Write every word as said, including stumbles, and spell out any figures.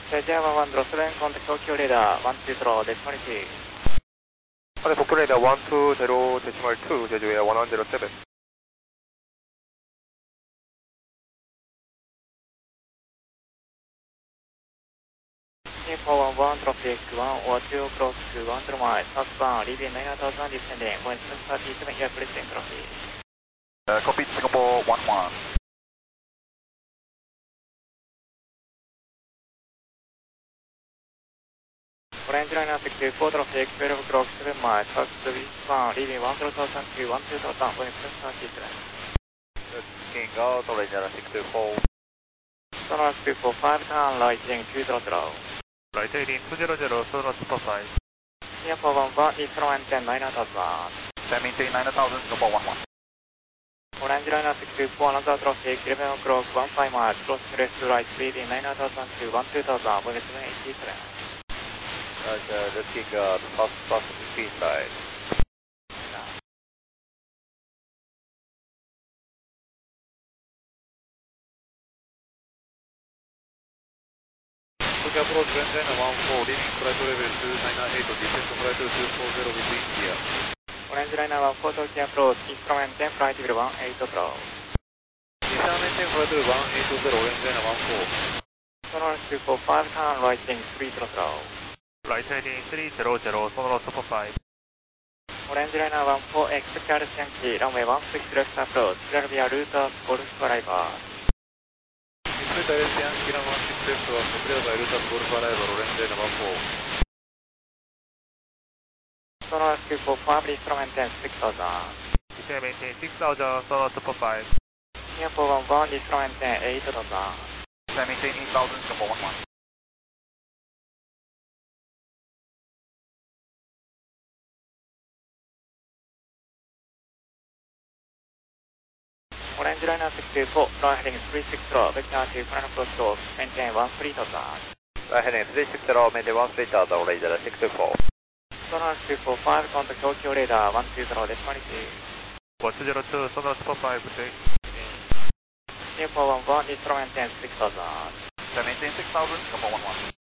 Java one zero seven, contact Tokyo radar one two zero decimal two. 네, 도쿄 레이더 one two zero decimal two, 제주 에어 one one zero seven. four one one, traffic one or two o'clock to one zero miles, southbound, leaving nine thousand descending, point seven thirty-seven, air pressing traffic. Uh, copy Singapore one one. Orange line six two four, traffic twelve o'clock, seven miles, south to eastbound, leaving one zero thousand to one two thousand, point seven thirty-seven. King out, Orange line six two four. Sonar six four five, turn right heading two zero zero. Right heading two zero zero, Sonar Super five. Near four one one, eastern maintain nine thousand. Then maintain nine thousand, Singapore one one. Orange line six two four, another traffic, eleven o'clock, one five miles, crossing left to right, leading nine thousand to one two thousand, point seven eighty-seven. Roger, looking uh, south south fifteen side. Tokyo approach, Orange one four, leading flight level two nine eight, descent flight two four zero with wind here. Orange line one four, Tokyo approach, eastern maintain flight level one eight zero. Eastern maintain flight level one eight zero, Orange line one four. Sonar two four five, turn right heading three zero zero. Right heading three zero zero, Sonar Super five. Orange line one four, expect R C M T, runway one six left approach, there will be a route of Golf Driver. Expect R C M T, runway one six left, completed by route of Golf Driver, Orange line one four. Sonar two four five, eastern maintain six thousand. Eastern maintain six thousand, Sonar Super five. Near four one one, eastern maintain eight thousand. Eastern maintain eight thousand, Singapore one one. Orange line six two four, right heading three six zero, vector to final cross course, maintain one three thousand. Right heading three six zero, maintain one three thousand, Orange line six two four. Sonar two four five, contact Tokyo radar one two zero decimal two. one two zero two, Sonar Super five, take. Near four one one, eastern maintain six thousand. Maintain six thousand, Singapore one one.